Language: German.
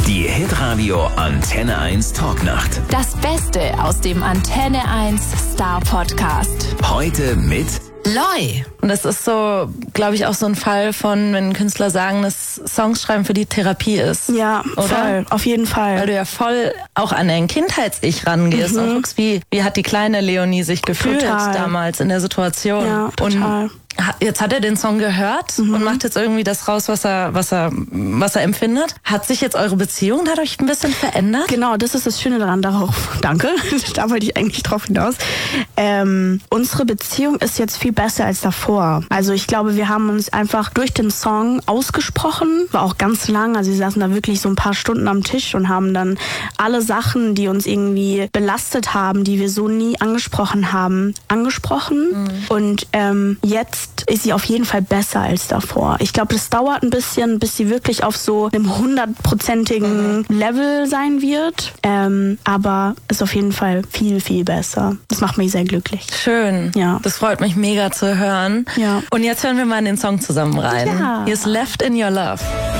Die Hitradio Antenne 1 Talknacht. Das Beste aus dem Antenne 1 Star Podcast. Heute mit Loi. Und das ist so, glaube ich, auch so ein Fall von, wenn Künstler sagen, dass Songs schreiben für die Therapie ist. Ja, oder? Voll, auf jeden Fall. Weil du ja voll auch an dein Kindheits-Ich rangehst und guckst, wie hat die kleine Leonie sich gefühlt damals in der Situation. Ja, total. Und jetzt hat er den Song gehört und macht jetzt irgendwie das raus, was er empfindet. Hat sich jetzt eure Beziehung dadurch ein bisschen verändert? Genau, das ist das Schöne daran. Danke, da wollte ich eigentlich drauf hinaus. Unsere Beziehung ist jetzt viel besser als davor. Also ich glaube, wir haben uns einfach durch den Song ausgesprochen. War auch ganz lang. Also wir saßen da wirklich so ein paar Stunden am Tisch und haben dann alle Sachen, die uns irgendwie belastet haben, die wir so nie angesprochen haben, angesprochen. Und jetzt ist sie auf jeden Fall besser als davor. Ich glaube, das dauert ein bisschen, bis sie wirklich auf so einem 100%igen Level sein wird. Aber ist auf jeden Fall viel, viel besser. Das macht mich sehr glücklich. Schön. Ja. Das freut mich mega zu hören. Ja. Und jetzt hören wir mal in den Song zusammen rein. Ja. Hier ist Left in Your Love.